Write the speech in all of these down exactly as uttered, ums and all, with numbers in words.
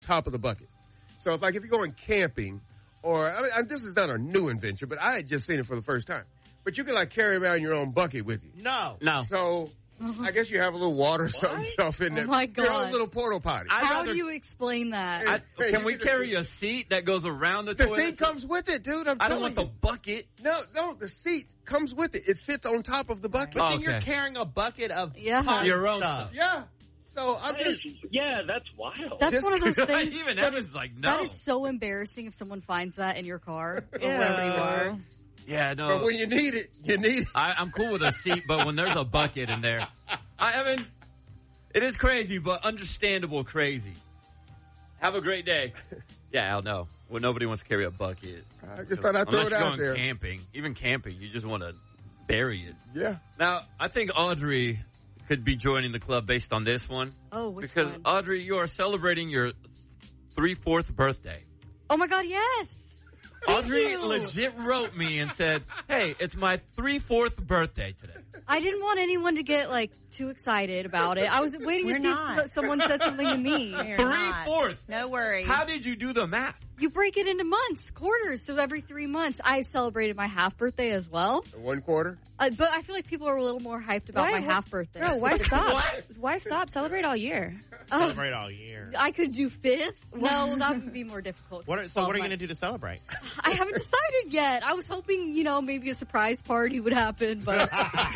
top of the bucket. So, if, like, if you're going camping, or I mean, I, this is not a new invention, but I had just seen it for the first time. But you can like carry around your own bucket with you. No, no. So. I guess you have a little water or something stuff in there. Oh, my God. Your own little porta potty. How rather, do you explain that? I, hey, can we carry a seat that goes around the, the toilet? The seat comes with it, dude. I'm I don't telling want you. the bucket. No, no, the seat comes with it. It fits on top of the bucket. But oh, then okay. you're carrying a bucket of yeah. your own stuff. stuff. Yeah. So I'm that just. Is, yeah, that's wild. That's just, one of those things. Even Evan's like, no. That is so embarrassing if someone finds that in your car or wherever you are. Yeah, no. But when you need it, you need it. I, I'm cool with a seat, but when there's a bucket in there, I, Evan, it is crazy, but understandable crazy. Have a great day. Yeah, I'll know. Well, nobody wants to carry a bucket. I just thought I'd throw Unless it you're out going there. camping, even camping, you just want to bury it. Yeah. Now, I think Audrey could be joining the club based on this one. Oh, which because one? Audrey, you are celebrating your three-fourth birthday. Oh, my God, yes. Thank Audrey you. legit wrote me and said, hey, it's my three-fourth birthday today. I didn't want anyone to get, like, too excited about it. I was waiting We're to see not. if someone said something to me. Three-fourths. No worries. How did you do the math? You break it into months, quarters. So every three months, I celebrated my half birthday as well. One quarter? Uh, but I feel like people are a little more hyped about Why? my half birthday. No, why stop? Why stop? Celebrate all year. Oh, Celebrate all year. I could do fifth. No, that would be more difficult. What are, so what are you going to do to celebrate? I haven't decided yet. I was hoping, you know, maybe a surprise party would happen, but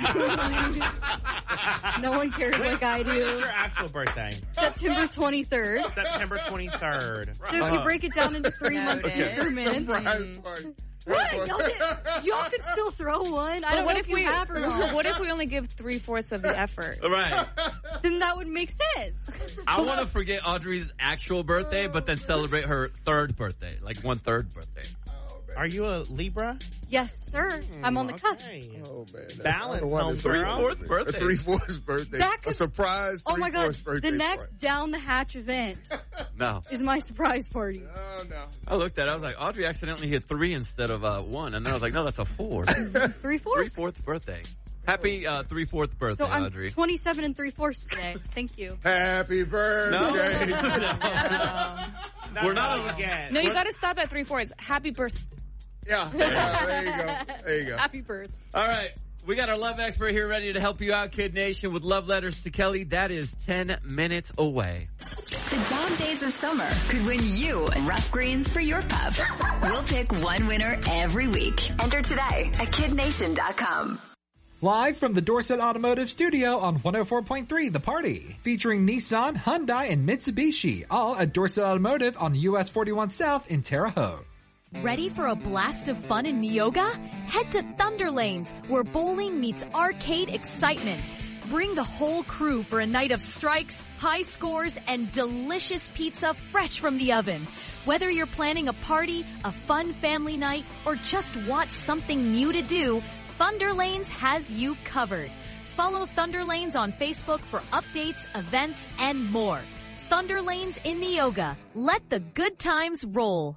no one cares like I When is do. your actual birthday? September twenty-third. September twenty-third. So if you break it down into three month Noted. increments. Surprise party. What? Y'all, get, y'all could still throw one. I don't what know if if you we have or not. what if we only give three fourths of the effort? Right. Then that would make sense. I want to forget Audrey's actual birthday, but then celebrate her third birthday, like one-third birthday. Are you a Libra? Yes, sir. I'm on the cusp. Okay. Oh, man. Balance, Balance, homegirl. Three-fourth birthday. A three-fourths birthday. That a could- surprise Oh my God! three-fourths birthday The next party. down the hatch event No. is my surprise party. Oh, no. I looked at it. I was like, Audrey accidentally hit three instead of uh, one. And then I was like, no, that's a four. Three fourths. Three-fourth birthday. Happy uh, three-fourth birthday, So I'm Audrey. twenty-seven and three fourths today. Thank you. Happy birthday. We're not allowed to get. No, you got to stop at three fourths. Happy birthday. Yeah. yeah. There you go. There you go. Happy birthday. All right. We got our love expert here ready to help you out, Kid Nation, with love letters to Kelly. That is ten minutes away. The dog days of summer could win you rough greens for your pup. We'll pick one winner every week. Enter today at kid nation dot com. Live from the Dorset Automotive Studio on one oh four point three The Party. Featuring Nissan, Hyundai, and Mitsubishi. All at Dorset Automotive on U S forty-one South in Terre Haute. Ready for a blast of fun in Neoga? Head to Thunder Lanes, where bowling meets arcade excitement. Bring the whole crew for a night of strikes, high scores, and delicious pizza fresh from the oven. Whether you're planning a party, a fun family night, or just want something new to do, Thunder Lanes has you covered. Follow Thunder Lanes on Facebook for updates, events, and more. Thunder Lanes in Neoga. Let the good times roll.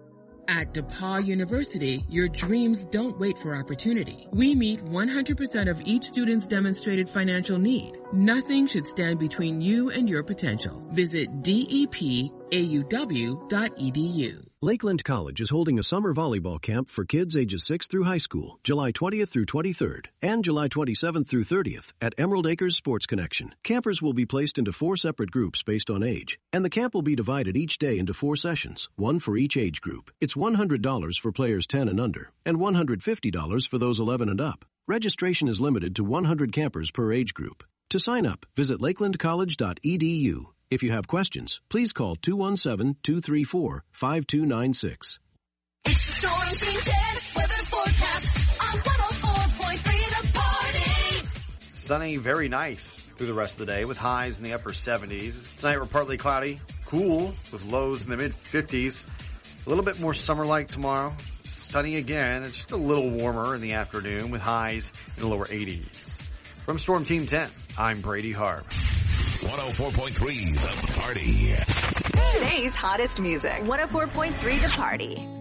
At DePaul University, your dreams don't wait for opportunity. We meet one hundred percent of each student's demonstrated financial need. Nothing should stand between you and your potential. Visit D E P A U W dot E D U. Lakeland College is holding a summer volleyball camp for kids ages six through high school, July twentieth through twenty-third, and July twenty-seventh through thirtieth at Emerald Acres Sports Connection. Campers will be placed into four separate groups based on age, and the camp will be divided each day into four sessions, one for each age group. It's one hundred dollars for players ten and under, and one hundred fifty dollars for those eleven and up. Registration is limited to one hundred campers per age group. To sign up, visit lakeland college dot E D U. If you have questions, please call two one seven, two three four, five two nine six. It's the Storm Team ten weather forecast on one oh four point three The Party. Sunny, very nice through the rest of the day with highs in the upper seventies. Tonight we're partly cloudy, cool with lows in the mid fifties. A little bit more summer-like tomorrow. Sunny again. It's just a little warmer in the afternoon with highs in the lower eighties. From Storm Team ten, I'm Brady Harb. one oh four point three The Party. Today's hottest music. one oh four point three The Party.